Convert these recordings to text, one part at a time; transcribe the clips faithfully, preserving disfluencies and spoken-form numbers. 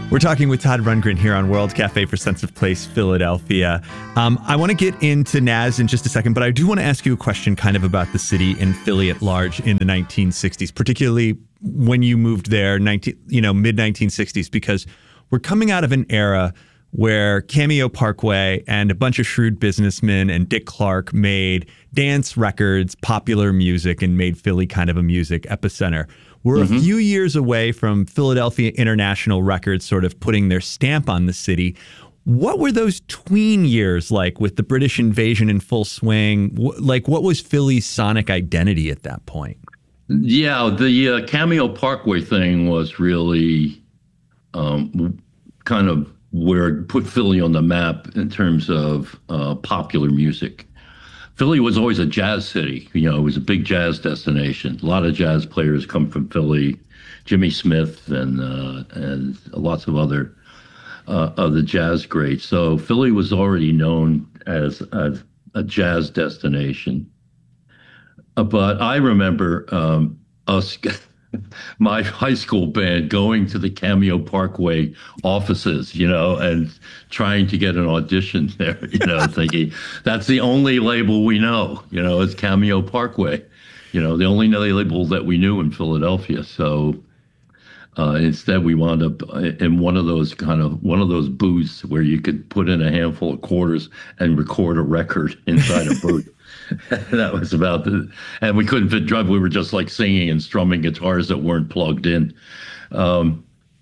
We're talking with Todd Rundgren here on World Cafe for Sense of Place, Philadelphia. Um, I want to get into Naz in just a second, but I do want to ask you a question kind of about the city and Philly at large in the nineteen sixties, particularly when you moved there, nineteen, you know, mid nineteen sixties, because we're coming out of an era where Cameo Parkway and a bunch of shrewd businessmen and Dick Clark made dance records, popular music, and made Philly kind of a music epicenter. We're mm-hmm. a few years away from Philadelphia International Records sort of putting their stamp on the city. What were those tween years like with the British invasion in full swing? Like, what was Philly's sonic identity at that point? Yeah, the uh, Cameo Parkway thing was really um, kind of where it put Philly on the map in terms of uh, popular music. Philly was always a jazz city. You know, it was a big jazz destination. A lot of jazz players come from Philly, Jimmy Smith and uh, and lots of other uh, other jazz greats. So Philly was already known as a, a jazz destination. Uh, but I remember um, us, my high school band, going to the Cameo Parkway offices, you know, and trying to get an audition there, you know, thinking that's the only label we know, you know, it's Cameo Parkway, you know, the only label that we knew in Philadelphia. So uh, instead we wound up in one of those kind of one of those booths where you could put in a handful of quarters and record a record inside a booth. That was about the, and we couldn't fit drum. We were just like singing and strumming guitars that weren't plugged in. Um,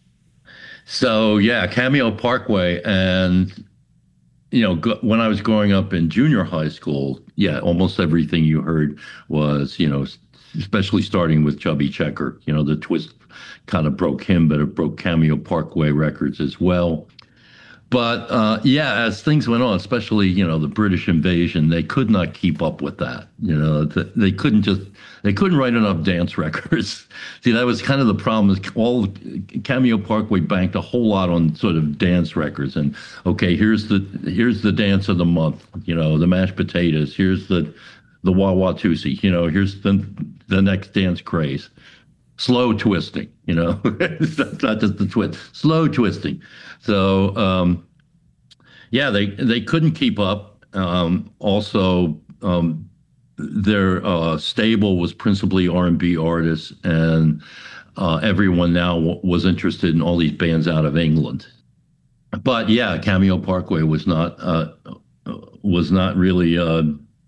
so yeah, Cameo Parkway. And, you know, go, when I was growing up in junior high school, yeah, almost everything you heard was, you know, especially starting with Chubby Checker, you know, the twist kind of broke him, but it broke Cameo Parkway records as well. But uh, yeah, as things went on, especially, you know, the British invasion, they could not keep up with that. You know, they couldn't just, they couldn't write enough dance records. See, that was kind of the problem. All Cameo Parkway banked a whole lot on sort of dance records. And okay, here's the here's the dance of the month. You know, the mashed potatoes. Here's the the Wah-Wah-Toosie. You know, here's the the next dance craze. Slow twisting, you know, that's not just the twist, slow twisting. So, um, yeah, they, they couldn't keep up. Um, also, um, their uh, stable was principally R and B artists, and uh, everyone now w- was interested in all these bands out of England. But yeah, Cameo Parkway was not uh, was not really uh,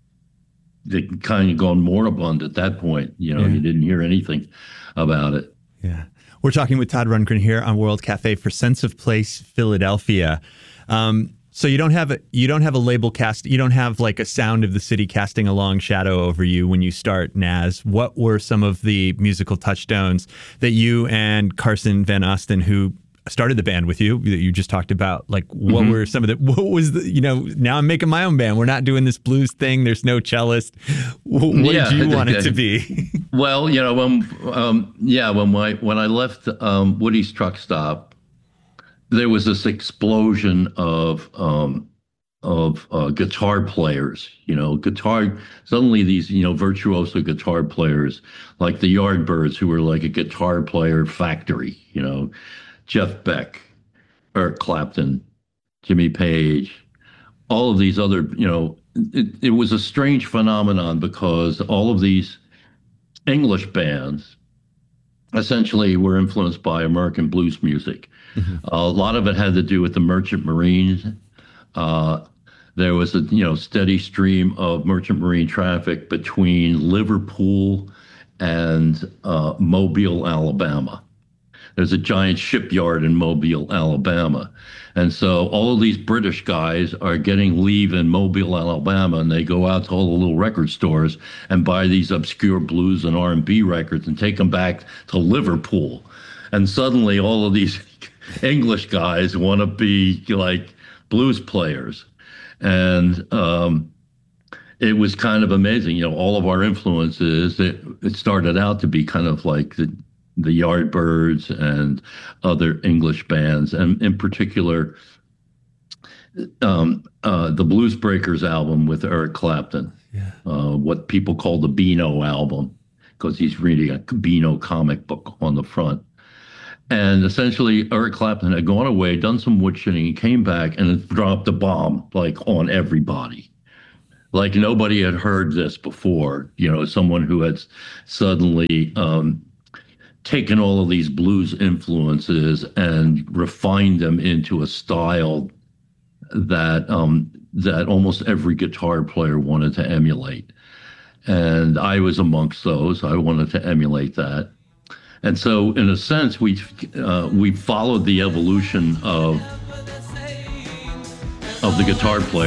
they kind of gone moribund at that point. You know, yeah. You didn't hear anything about it. Yeah. We're talking with Todd Rundgren here on World Cafe for Sense of Place, Philadelphia. Um, so you don't have a you don't have a label cast. You don't have like a sound of the city casting a long shadow over you when you start, Naz. What were some of the musical touchstones that you and Carson Van Osten, who started the band with you, that you just talked about, like what mm-hmm. were some of the, what was the, you know, now I'm making my own band. We're not doing this blues thing. There's no cellist. What yeah, did you want it to be? Well, you know, when, um, yeah, when I, when I left um, Woody's Truck Stop, there was this explosion of, um, of uh, guitar players, you know, guitar, suddenly these, you know, virtuoso guitar players, like the Yardbirds, who were like a guitar player factory, you know, Jeff Beck, Eric Clapton, Jimmy Page, all of these other, you know, it, it was a strange phenomenon because all of these English bands essentially were influenced by American blues music. Mm-hmm. Uh, a lot of it had to do with the Merchant Marines. Uh, there was a, you know, steady stream of Merchant Marine traffic between Liverpool and uh, Mobile, Alabama. There's a giant shipyard in Mobile, Alabama. And so all of these British guys are getting leave in Mobile, Alabama, and they go out to all the little record stores and buy these obscure blues and R and B records and take them back to Liverpool. And suddenly all of these English guys want to be like blues players. And um, it was kind of amazing. You know, all of our influences, it, it started out to be kind of like the the Yardbirds and other English bands, and in particular, um, uh, the Blues Breakers album with Eric Clapton, yeah. uh, what people call the Beano album, because he's reading a Beano comic book on the front. And essentially, Eric Clapton had gone away, done some wood shitting, he came back and dropped a bomb like on everybody. Like nobody had heard this before. You know, someone who had suddenly um, taken all of these blues influences and refined them into a style that um, that almost every guitar player wanted to emulate. And I was amongst those. I wanted to emulate that. And so, in a sense, we uh, we followed the evolution of of the guitar player.